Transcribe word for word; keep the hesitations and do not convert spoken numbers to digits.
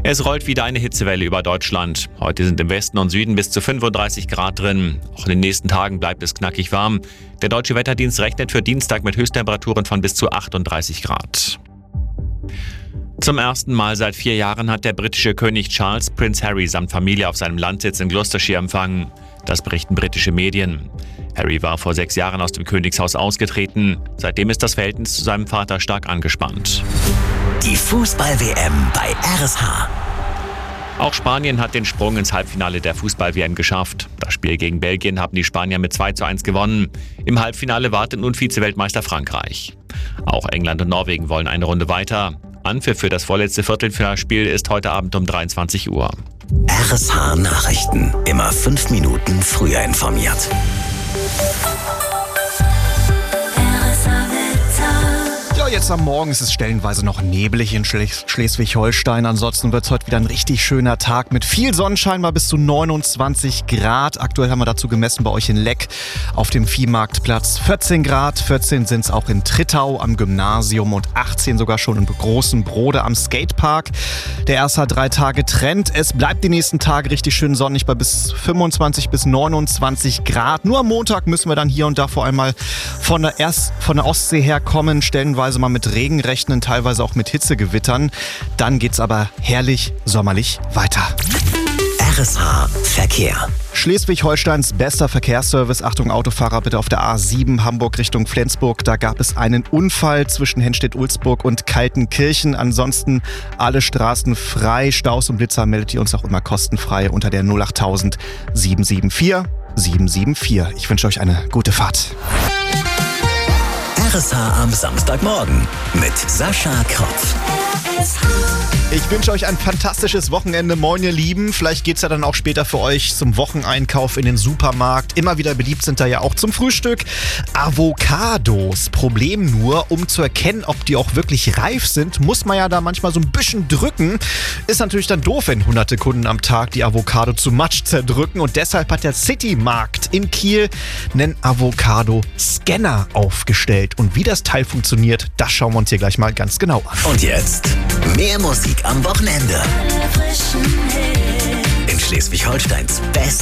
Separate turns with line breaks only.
Es rollt wieder eine Hitzewelle über Deutschland. Heute sind im Westen und Süden bis zu fünfunddreißig Grad drin. Auch in den nächsten Tagen bleibt es knackig warm. Der Deutsche Wetterdienst rechnet für Dienstag mit Höchsttemperaturen von bis zu achtunddreißig Grad. Zum ersten Mal seit vier Jahren hat der britische König Charles Prinz Harry samt Familie auf seinem Landsitz in Gloucestershire empfangen. Das berichten britische Medien. Harry war vor sechs Jahren aus dem Königshaus ausgetreten. Seitdem ist das Verhältnis zu seinem Vater stark angespannt.
Die Fußball-W M bei R S H.
Auch Spanien hat den Sprung ins Halbfinale der Fußball-W M geschafft. Das Spiel gegen Belgien haben die Spanier mit zwei zu eins gewonnen. Im Halbfinale wartet nun Vize-Weltmeister Frankreich. Auch England und Norwegen wollen eine Runde weiter. Anpfiff für das vorletzte Viertelfinalspiel ist heute Abend um dreiundzwanzig Uhr.
R S H Nachrichten. Immer fünf Minuten früher informiert.
Ja, jetzt am Morgen ist es stellenweise noch neblig in Schles- Schleswig-Holstein. Ansonsten wird es heute wieder ein richtig schöner Tag mit viel Sonnenschein, mal bis zu neunundzwanzig Grad. Aktuell haben wir dazu gemessen bei euch in Leck auf dem Viehmarktplatz vierzehn Grad. vierzehn sind es auch in Trittau am Gymnasium und achtzehn sogar schon in Großen Brode am Skatepark. Der R S H drei Tage Trend. Es bleibt die nächsten Tage richtig schön sonnig bei bis fünfundzwanzig bis neunundzwanzig Grad. Nur am Montag müssen wir dann hier und da vor allem mal von der, erst von der Ostsee her kommen, stellenweise mal mit Regen rechnen, teilweise auch mit Hitzegewittern. Dann geht's aber herrlich sommerlich weiter.
R S H Verkehr.
Schleswig-Holsteins bester Verkehrsservice. Achtung Autofahrer bitte auf der A sieben Hamburg Richtung Flensburg. Da gab es einen Unfall zwischen Henstedt-Ulzburg und Kaltenkirchen. Ansonsten alle Straßen frei. Staus und Blitzer meldet ihr uns auch immer kostenfrei unter der null achttausend sieben sieben vier sieben sieben vier. Ich wünsche euch eine gute Fahrt.
R S H am Samstagmorgen mit Sascha Kropf.
Ich wünsche euch ein fantastisches Wochenende. Moin ihr Lieben. Vielleicht geht's ja dann auch später für euch zum Wocheneinkauf in den Supermarkt. Immer wieder beliebt sind da ja auch zum Frühstück Avocados. Problem nur, um zu erkennen, ob die auch wirklich reif sind, muss man ja da manchmal so ein bisschen drücken. Ist natürlich dann doof, wenn hunderte Kunden am Tag die Avocado zu Matsch zerdrücken. Und deshalb hat der Citymarkt in Kiel einen Avocado-Scanner aufgestellt. Und wie das Teil funktioniert, das schauen wir uns hier gleich mal ganz genau an.
Und jetzt mehr Musik am Wochenende. In Schleswig-Holsteins Best